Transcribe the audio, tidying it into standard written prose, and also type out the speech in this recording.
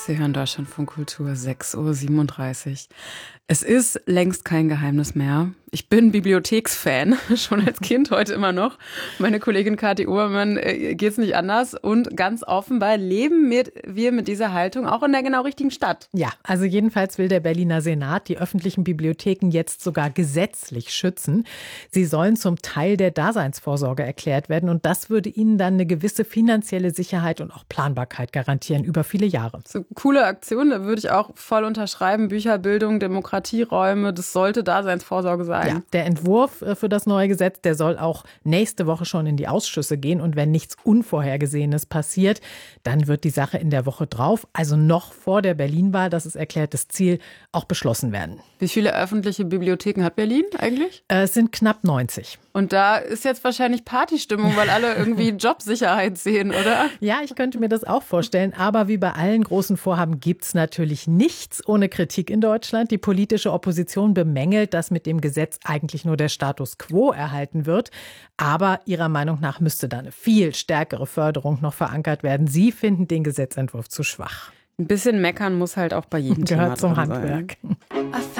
Sie hören Deutschlandfunk Kultur, 6:37 Uhr. Es ist längst kein Geheimnis mehr. Ich bin Bibliotheksfan, schon als Kind, heute immer noch. Meine Kollegin Kathi Obermann geht's nicht anders. Und ganz offenbar leben wir mit dieser Haltung auch in der genau richtigen Stadt. Ja, also jedenfalls will der Berliner Senat die öffentlichen Bibliotheken jetzt sogar gesetzlich schützen. Sie sollen zum Teil der Daseinsvorsorge erklärt werden. Und das würde ihnen dann eine gewisse finanzielle Sicherheit und auch Planbarkeit garantieren über viele Jahre. So coole Aktion, da würde ich auch voll unterschreiben. Bücherbildung, Demokratieräume, das sollte Daseinsvorsorge sein. Ja, der Entwurf für das neue Gesetz, der soll auch nächste Woche schon in die Ausschüsse gehen. Und wenn nichts Unvorhergesehenes passiert, dann wird die Sache in der Woche drauf, also noch vor der Berlin-Wahl, das ist erklärtes Ziel, auch beschlossen werden. Wie viele öffentliche Bibliotheken hat Berlin eigentlich? Es sind knapp 90. Und da ist jetzt wahrscheinlich Partystimmung, weil alle irgendwie Jobsicherheit sehen, oder? Ja, ich könnte mir das auch vorstellen. Aber wie bei allen großen Vorhaben gibt's natürlich nichts ohne Kritik in Deutschland. Die politische Opposition bemängelt, dass mit dem Gesetz eigentlich nur der Status quo erhalten wird. Aber ihrer Meinung nach müsste da eine viel stärkere Förderung noch verankert werden. Sie finden den Gesetzentwurf zu schwach. Ein bisschen meckern muss halt auch bei jedem Thema Gehört zum dran Handwerk. Sein.